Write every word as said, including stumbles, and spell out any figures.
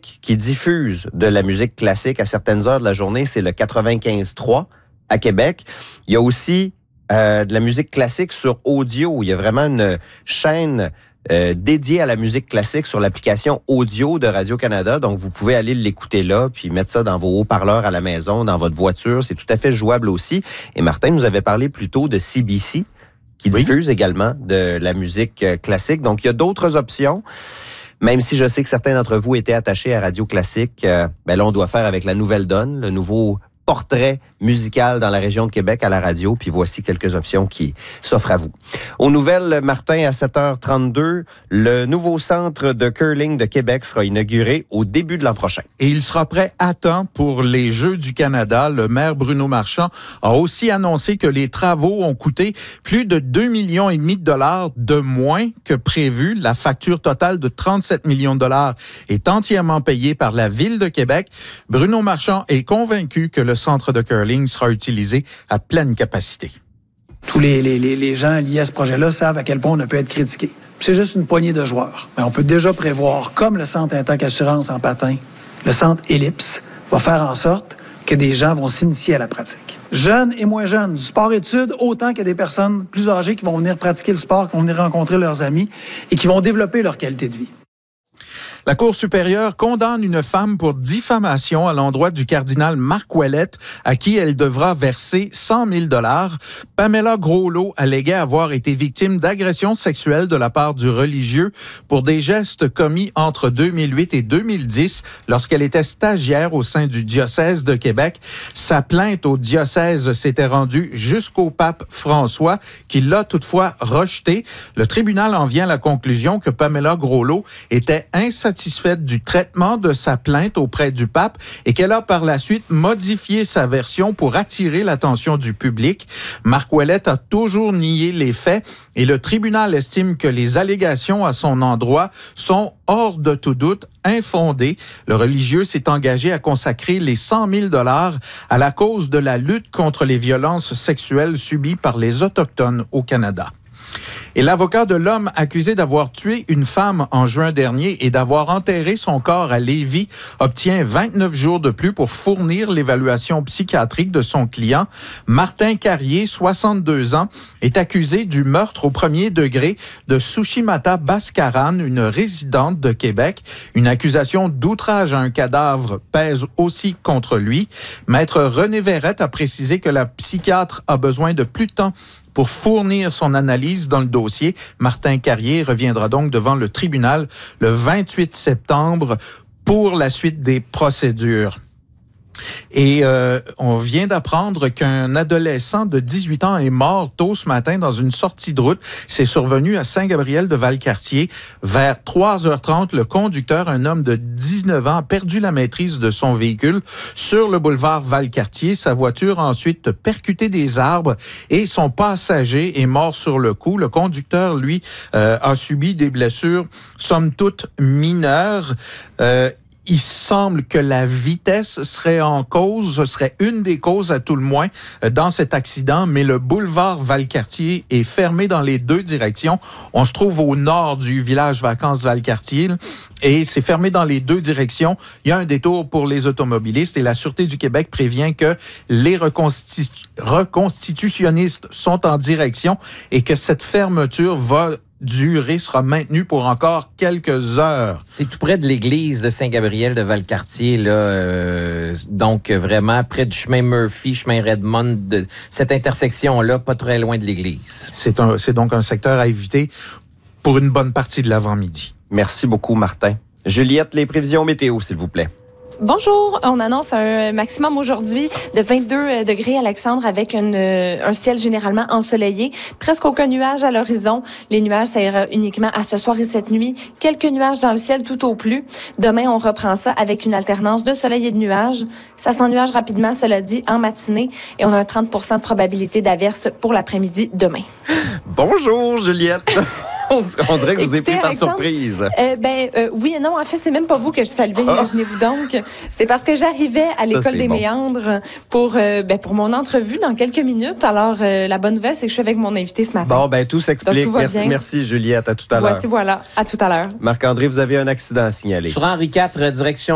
public qui diffuse de la musique classique à certaines heures de la journée, c'est le quatre-vingt-quinze trois à Québec. Il y a aussi euh, de la musique classique sur audio. Il y a vraiment une chaîne euh, dédiée à la musique classique sur l'application audio de Radio-Canada. Donc, vous pouvez aller l'écouter là, puis mettre ça dans vos haut-parleurs à la maison, dans votre voiture. C'est tout à fait jouable aussi. Et Martin nous avait parlé plus tôt de C B C, qui oui. diffuse également de la musique classique. Donc, il y a d'autres options. Même si je sais que certains d'entre vous étaient attachés à Radio Classique, euh, ben là, on doit faire avec la Nouvelle Donne, le nouveau portrait musical dans la région de Québec à la radio. Puis voici quelques options qui s'offrent à vous. Aux nouvelles, Martin, à sept heures trente-deux, le nouveau centre de curling de Québec sera inauguré au début de l'an prochain. Et il sera prêt à temps pour les Jeux du Canada. Le maire Bruno Marchand a aussi annoncé que les travaux ont coûté plus de deux millions et demi de dollars de moins que prévu. La facture totale de trente-sept millions de dollars est entièrement payée par la Ville de Québec. Bruno Marchand est convaincu que le centre de curling sera utilisé à pleine capacité. Tous les, les, les gens liés à ce projet-là savent à quel point on ne peut être critiqué. C'est juste une poignée de joueurs. Mais on peut déjà prévoir, comme le centre Intact Assurance en patin, le centre Ellipse va faire en sorte que des gens vont s'initier à la pratique. Jeunes et moins jeunes, du sport-études, autant que des personnes plus âgées qui vont venir pratiquer le sport, qui vont venir rencontrer leurs amis et qui vont développer leur qualité de vie. La Cour supérieure condamne une femme pour diffamation à l'endroit du cardinal Marc Ouellette, à qui elle devra verser cent mille dollars. Pamela Groslot alléguait avoir été victime d'agressions sexuelles de la part du religieux pour des gestes commis entre deux mille huit et deux mille dix lorsqu'elle était stagiaire au sein du diocèse de Québec. Sa plainte au diocèse s'était rendue jusqu'au pape François, qui l'a toutefois rejetée. Le tribunal en vient à la conclusion que Pamela Groslot était insatisfaite satisfaite du traitement de sa plainte auprès du pape et qu'elle a par la suite modifié sa version pour attirer l'attention du public. Marc Ouellette a toujours nié les faits et le tribunal estime que les allégations à son endroit sont hors de tout doute infondées. Le religieux s'est engagé à consacrer les cent mille dollars à la cause de la lutte contre les violences sexuelles subies par les Autochtones au Canada. Et l'avocat de l'homme accusé d'avoir tué une femme en juin dernier et d'avoir enterré son corps à Lévis obtient vingt-neuf jours de plus pour fournir l'évaluation psychiatrique de son client. Martin Carrier, soixante-deux ans, est accusé du meurtre au premier degré de Sushimata Bhaskaran, une résidente de Québec. Une accusation d'outrage à un cadavre pèse aussi contre lui. Maître René Verrette a précisé que la psychiatre a besoin de plus de temps pour fournir son analyse dans le dossier. Martin Carrier reviendra donc devant le tribunal le vingt-huit septembre pour la suite des procédures. Et euh, on vient d'apprendre qu'un adolescent de dix-huit ans est mort tôt ce matin dans une sortie de route. C'est survenu à Saint-Gabriel-de-Valcartier. Vers trois heures trente, le conducteur, un homme de dix-neuf ans, a perdu la maîtrise de son véhicule sur le boulevard Valcartier. Sa voiture a ensuite percuté des arbres et son passager est mort sur le coup. Le conducteur, lui, euh, a subi des blessures, somme toute mineures. Euh, Il semble que la vitesse serait en cause, ce serait une des causes à tout le moins dans cet accident, mais le boulevard Valcartier est fermé dans les deux directions. On se trouve au nord du village Vacances Valcartier et c'est fermé dans les deux directions. Il y a un détour pour les automobilistes et la Sûreté du Québec prévient que les reconstitu- reconstitutionnistes sont en direction et que cette fermeture va durée sera maintenue pour encore quelques heures. C'est tout près de l'église de Saint-Gabriel-de-Valcartier, là, euh, donc vraiment près du chemin Murphy, chemin Redmond, de cette intersection-là, pas très loin de l'église. C'est, un, c'est donc un secteur à éviter pour une bonne partie de l'avant-midi. Merci beaucoup, Martin. Juliette, les prévisions météo, s'il vous plaît. Bonjour, on annonce un maximum aujourd'hui de vingt-deux degrés, Alexandre, avec une, un ciel généralement ensoleillé. Presque aucun nuage à l'horizon. Les nuages, ça ira uniquement à ce soir et cette nuit. Quelques nuages dans le ciel tout au plus. Demain, on reprend ça avec une alternance de soleil et de nuages. Ça s'ennuage rapidement, cela dit, en matinée. Et on a un trente pour cent de probabilité d'averse pour l'après-midi demain. Bonjour, Juliette. On dirait que je vous ai pris par Alexandre, surprise. Euh, ben euh, oui et non, en fait, c'est même pas vous que je saluais, oh. Imaginez-vous donc. C'est parce que j'arrivais à l'école Ça, des bon. Méandres pour euh, ben, pour mon entrevue dans quelques minutes. Alors, euh, la bonne nouvelle, c'est que je suis avec mon invité ce matin. Bon, ben tout s'explique. Donc, tout merci, merci, Juliette. À tout à l'heure. Voici, voilà. À tout à l'heure. Marc-André, vous avez un accident à signaler. Sur Henri quatre, direction